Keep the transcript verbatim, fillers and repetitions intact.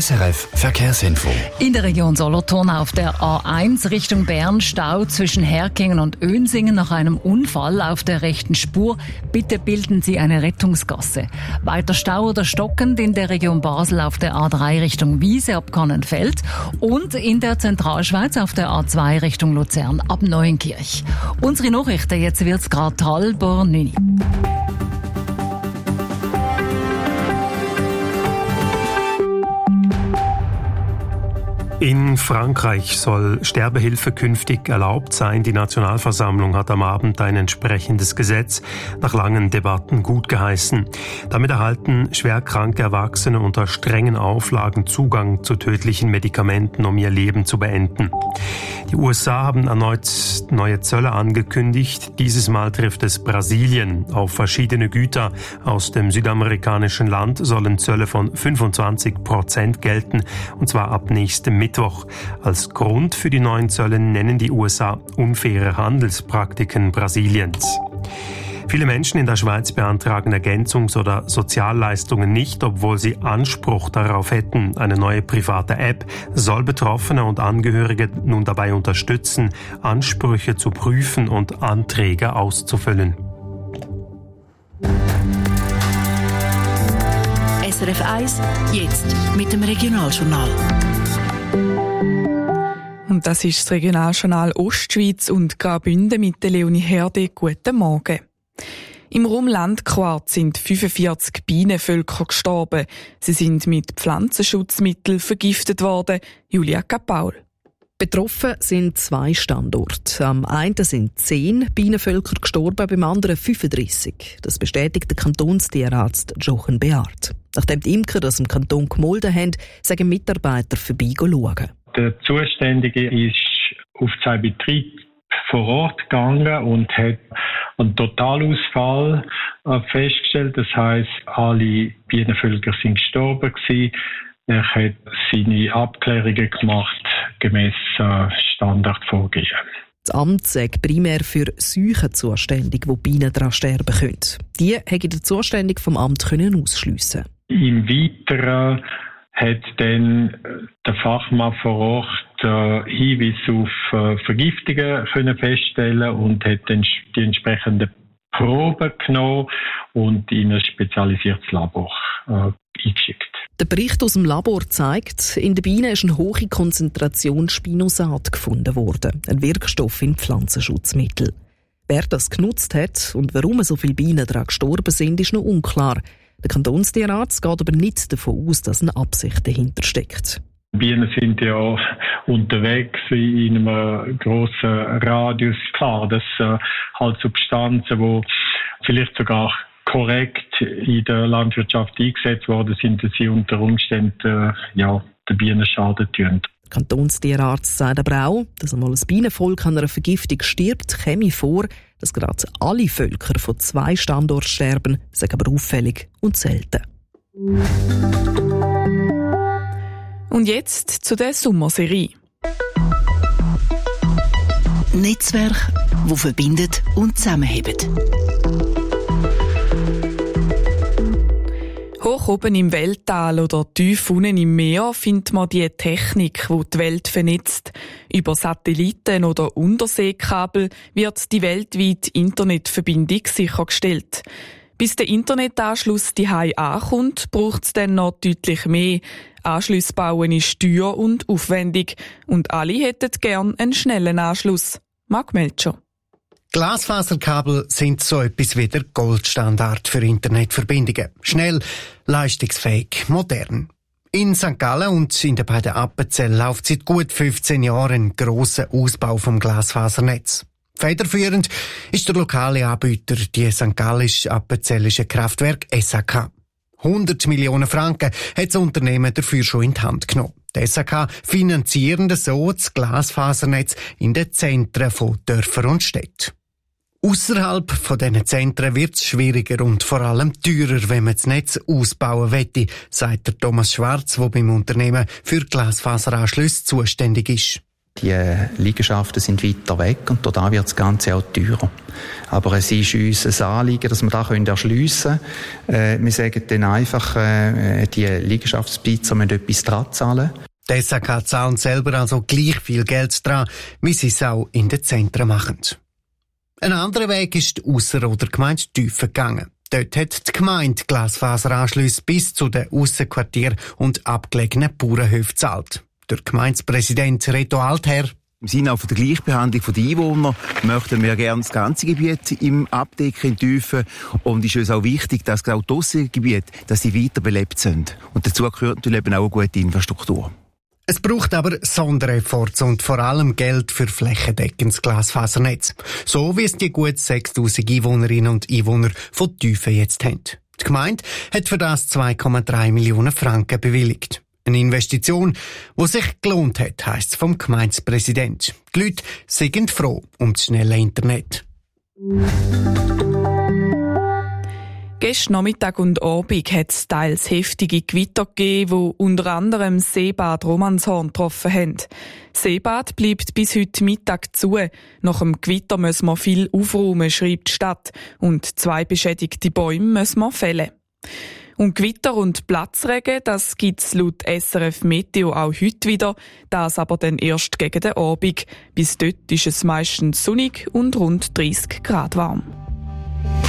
S R F Verkehrsinfo. In der Region Solothurn auf der A eins Richtung Bern Stau zwischen Herkingen und Önsingen nach einem Unfall auf der rechten Spur. Bitte bilden Sie eine Rettungsgasse. Weiter Stau oder stockend in der Region Basel auf der A drei Richtung Wiese ab Kannenfeld und in der Zentralschweiz auf der A zwei Richtung Luzern ab Neuenkirch. Unsere Nachrichten, jetzt wird's gerade halb neun. In Frankreich soll Sterbehilfe künftig erlaubt sein. Die Nationalversammlung hat am Abend ein entsprechendes Gesetz nach langen Debatten gutgeheißen. Damit erhalten schwerkranke Erwachsene unter strengen Auflagen Zugang zu tödlichen Medikamenten, um ihr Leben zu beenden. Die U S A haben erneut neue Zölle angekündigt. Dieses Mal trifft es Brasilien. Auf verschiedene Güter aus dem südamerikanischen Land sollen Zölle von fünfundzwanzig Prozent gelten, und zwar ab nächstem Mittwoch. Als Grund für die neuen Zölle nennen die U S A unfaire Handelspraktiken Brasiliens. Viele Menschen in der Schweiz beantragen Ergänzungs- oder Sozialleistungen nicht, obwohl sie Anspruch darauf hätten. Eine neue private App soll Betroffene und Angehörige nun dabei unterstützen, Ansprüche zu prüfen und Anträge auszufüllen. S R F eins, jetzt mit dem Regionaljournal. Und das ist das Regionaljournal Ostschweiz und Graubünden mit der Leonie Herde. Guten Morgen. Im Raum Landquart sind fünfundvierzig Bienenvölker gestorben. Sie sind mit Pflanzenschutzmitteln vergiftet worden. Julia Kapaul. Betroffen sind zwei Standorte. Am einen sind zehn Bienenvölker gestorben, beim anderen fünfunddreissig. Das bestätigt der Kantonstierarzt Jochen Beard. Nachdem die Imker das im Kanton gemolden haben, sagen Mitarbeiter vorbeischauen. Der Zuständige ist auf seinen Betrieb vor Ort gegangen und hat einen Totalausfall festgestellt. Das heisst, alle Bienenvölker sind gestorben gewesen. Er hat seine Abklärungen gemacht gemäss Standardvorgehen. Das Amt sagt primär für Seuchen zuständig, wo Bienen daran sterben können. Die hätte der Zuständige vom Amt ausschliessen. Im Weiteren hat dann der Fachmann vor Ort äh, Hinweise auf äh, Vergiftungen können feststellen und hat dann die entsprechenden Proben genommen und in ein spezialisiertes Labor äh, eingeschickt. Der Bericht aus dem Labor zeigt, in den Bienen ist eine hohe Konzentration Spinosat gefunden worden, ein Wirkstoff in Pflanzenschutzmitteln. Wer das genutzt hat und warum so viele Bienen daran gestorben sind, ist noch unklar. Der Kantonstierarzt geht aber nicht davon aus, dass eine Absicht dahinter steckt. Bienen sind ja unterwegs in einem grossen Radius. Klar, dass äh, halt Substanzen, die vielleicht sogar korrekt in der Landwirtschaft eingesetzt worden sind, dass sie unter Umständen äh, ja, den Bienen Schaden tun. Der Kantonstierarzt sagt aber auch, dass einmal ein Bienenvolk an einer Vergiftung stirbt, käme vor, dass gerade alle Völker von zwei Standorten sterben, sagen aber auffällig und selten. Und jetzt zu der Sommerserie. Netzwerk, das verbindet und zusammenhebt. Hoch oben im Weltall oder tief unten im Meer findet man die Technik, die die Welt vernetzt. Über Satelliten oder Unterseekabel wird die weltweite Internetverbindung sichergestellt. Bis der Internetanschluss die Hause ankommt, braucht es dann noch deutlich mehr. Anschlüsse bauen ist teuer und aufwendig. Und alle hätten gern einen schnellen Anschluss. Marc Melcher. Glasfaserkabel sind so etwas wie der Goldstandard für Internetverbindungen. Schnell, leistungsfähig, modern. In Sankt Gallen und in den beiden Appenzell läuft seit gut fünfzehn Jahren ein grosser Ausbau vom Glasfasernetz. Federführend ist der lokale Anbieter, die Sankt Gallisch-Appenzellische Kraftwerk S A K. hundert Millionen Franken hat das Unternehmen dafür schon in die Hand genommen. Die S A K finanzieren so das Glasfasernetz in den Zentren von Dörfern und Städten. Ausserhalb von diesen Zentren wird es schwieriger und vor allem teurer, wenn man das Netz ausbauen möchte, sagt der Thomas Schwarz, der beim Unternehmen für Glasfaseranschlüsse zuständig ist. Die Liegenschaften sind weiter weg und da wird das Ganze auch teurer. Aber es ist uns ein Anliegen, dass wir das erschliessen können. Äh, wir sagen dann einfach, äh, die Liegenschaftsbesitzer müssen etwas dran zahlen. Die S A K zahlen selber also gleich viel Geld dran, wie sie es auch in den Zentren machen. Ein anderer Weg ist die Ausser- oder Gemeindetiefe gegangen. Dort hat die Gemeinde Glasfaseranschlüsse bis zu den Aussenquartieren und abgelegenen Bauernhöfen gezahlt. Der Gemeindepräsident Reto Altherr: Im Sinne auch von der Gleichbehandlung der Einwohner möchten wir gerne das ganze Gebiet im Abdecken, in Tiefen. Und es ist uns auch wichtig, dass auch die Aussengebiete, dass sie weiter belebt sind. Und dazu gehört natürlich eben auch eine gute Infrastruktur. Es braucht aber Sonderefforts und vor allem Geld für flächendeckendes Glasfasernetz. So wie es die gut sechstausend Einwohnerinnen und Einwohner von Tiefen jetzt haben. Die Gemeinde hat für das zwei Komma drei Millionen Franken bewilligt. Eine Investition, die sich gelohnt hat, heisst es vom Gemeindepräsident. Die Leute sind froh um das schnelle Internet. Gestern Nachmittag und Abend hat es teils heftige Gewitter gegeben, die unter anderem das Seebad Romanshorn getroffen haben. Das Seebad bleibt bis heute Mittag zu. Nach dem Gewitter müssen wir viel aufräumen, schreibt die Stadt. Und zwei beschädigte Bäume müssen wir fällen. Und Gewitter und Platzregen, das gibt's laut S R F Meteo auch heute wieder. Das aber dann erst gegen den Abend. Bis dort ist es meistens sonnig und rund dreissig Grad warm.